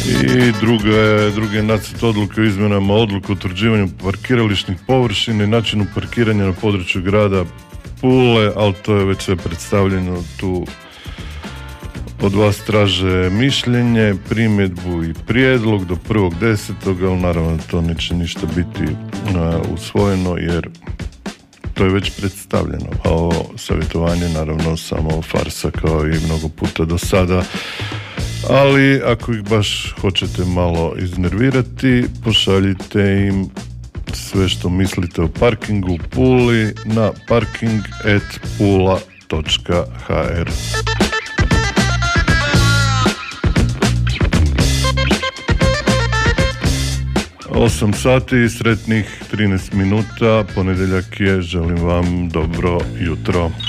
I drugi je nacrt odluke o izmjenama odluke o utvrđivanju parkirališnih površina i načinu parkiranja na području grada Pule, ali to je već sve predstavljeno tu. Od vas traže mišljenje, primjedbu i prijedlog do 1.10. ali naravno to neće ništa biti usvojeno jer to je već predstavljeno, a ovo savjetovanje naravno samo farsa kao i mnogo puta do sada. Ali ako ih baš hoćete malo iznervirati, pošaljite im sve što mislite o parkingu u Puli na parking@pula.hr. 8 sati i sretnih 13 minuta, ponedjeljak je, želim vam dobro jutro.